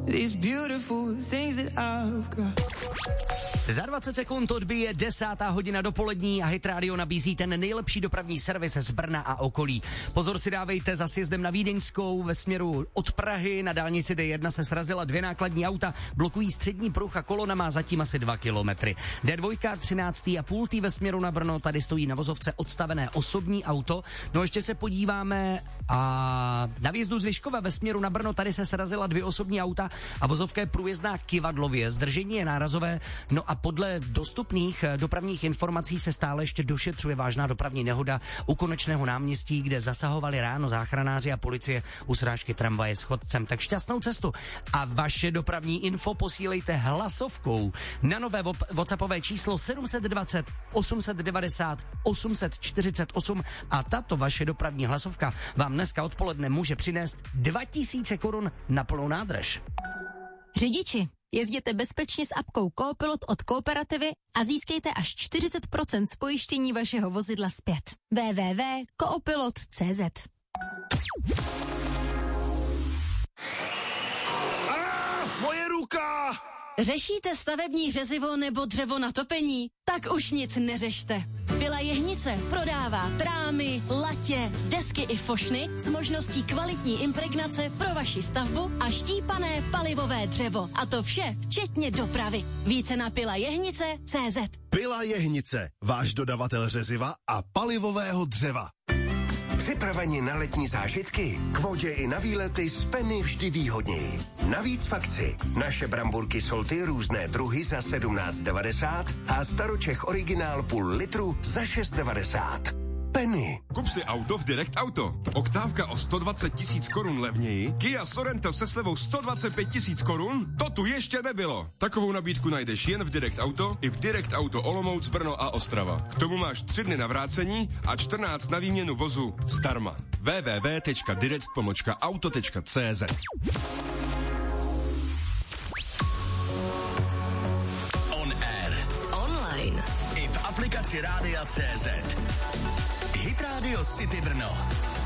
these beautiful things that I've got. Za 20 sekund odbije 10. hodina dopolední a Hit Radio nabízí ten nejlepší dopravní servis z Brna a okolí. Pozor si dávejte, za sjezdem na Vídeňskou ve směru od Prahy na dálnici D1 se srazila 2 nákladní auta, blokují střední pruh a kolona má zatím asi 2 kilometry. D2 13,5 ve směru na Brno, tady stojí na vozovce odstavené osobní auto. No ještě se podíváme a na výjezdu z Vyškova ve směru na Brno, tady se srazila 2 osobní auta a vozovka je průjezdná Kivadlově, zdržení je nárazové. No a podle dostupných dopravních informací se stále ještě došetřuje vážná dopravní nehoda u Konečného náměstí, kde zasahovali ráno záchranáři a policie u srážky tramvaje s chodcem. Tak šťastnou cestu a vaše dopravní info posílejte hlasovkou na nové WhatsAppové číslo 720 890 848 a tato vaše dopravní hlasovka vám dneska odpoledne může přinést 2000 korun na plnou nádrž. Řidiči, jezděte bezpečně s apkou Coopilot od Kooperativy a získejte až 40% z pojištění vašeho vozidla zpět. www.coopilot.cz. Moje ruka! Řešíte stavební řezivo nebo dřevo na topení? Tak už nic neřešte. Pila Jehnice prodává trámy, latě, desky i fošny s možností kvalitní impregnace pro vaši stavbu a štípané palivové dřevo. A to vše včetně dopravy. Více na pilajehnice.cz. Pila Jehnice, váš dodavatel řeziva a palivového dřeva. Připraveni na letní zážitky? K vodě i na výlety z Penny vždy výhodněji. Navíc v akci. Naše bramburky Solty různé druhy za 17,90 a staročech originál půl litru za 6,90. Penny. Kup si auto v Direct Auto. Oktávka o 120 000 korun levněji, Kia Sorento se slevou 125 000 korun? To tu ještě nebylo. Takovou nabídku najdeš jen v Direct Auto i v Direct Auto Olomouc, Brno a Ostrava. K tomu máš 3 dny na vrácení a 14 na výměnu vozu zdarma. www.direct-auto.cz. On air. Online. I v aplikaci Rádia CZ. Hit Radio City Brno.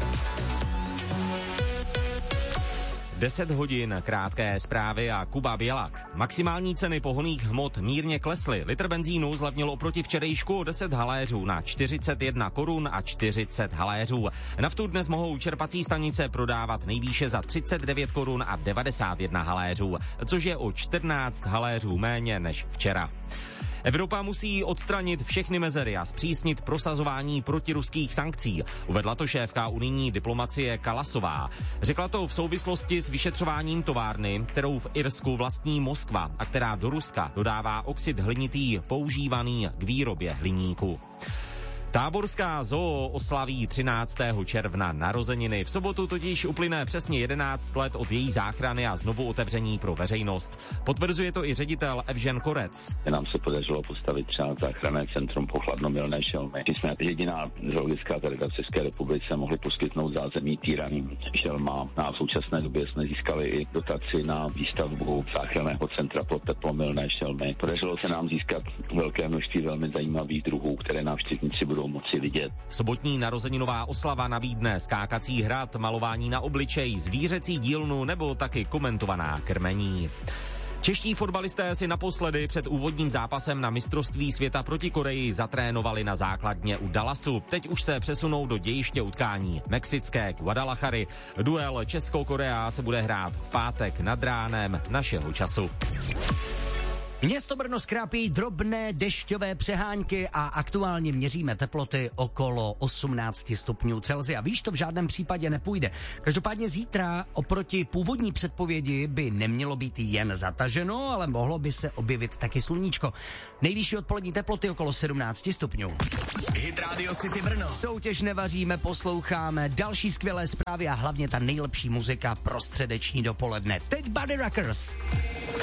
10 hodin, krátké zprávy a Kuba Bělak. Maximální ceny pohonných hmot mírně klesly. Litr benzínu zlevnil oproti včerejšku o 10 haléřů na 41 korun a 40 haléřů. Naftu dnes mohou čerpací stanice prodávat nejvýše za 39 korun a 91 haléřů, což je o 14 haléřů méně než včera. Evropa musí odstranit všechny mezery a zpřísnit prosazování protiruských sankcí, uvedla to šéfka unijní diplomacie Kalasová. Řekla to v souvislosti s vyšetřováním továrny, kterou v Irsku vlastní Moskva a která do Ruska dodává oxid hlinitý používaný k výrobě hliníku. Táborská zoo oslaví 13. června narozeniny. V sobotu totiž uplyne přesně 11 let od její záchrany a znovu otevření pro veřejnost. Potvrzuje to i ředitel Evžen Korec. Nám se podařilo postavit třeba záchranné centrum po chladnomilné šelmy. My jsme jediná zoologická zahrada v České republice mohli poskytnout zázemí týraným šelmám. A v současné době jsme získali i dotaci na výstavbu záchranného centra pro teplomilné šelmy. Podařilo se nám získat velké množství velmi zajímavých druhů, které návštěvníci budou moci vidět. Sobotní narozeninová oslava nabídne skákací hrad, malování na obličej, zvířecí dílnu nebo taky komentovaná krmení. Čeští fotbalisté si naposledy před úvodním zápasem na mistrovství světa proti Koreji zatrénovali na základně u Dallasu. Teď už se přesunou do dějiště utkání mexické Guadalajary. Duel Česko-Korea se bude hrát v pátek nad ránem našeho času. Město Brno skrápí drobné dešťové přehánky a aktuálně měříme teploty okolo 18 stupňů Celsia. Víš, to v žádném případě nepůjde. Každopádně zítra oproti původní předpovědi by nemělo být jen zataženo, ale mohlo by se objevit taky sluníčko. Nejvyšší odpolední teploty okolo 17 stupňů. Hit Radio City Brno. Soutěž nevaříme, posloucháme další skvělé zprávy a hlavně ta nejlepší muzika pro středeční dopoledne. Teď Buddy Rockers.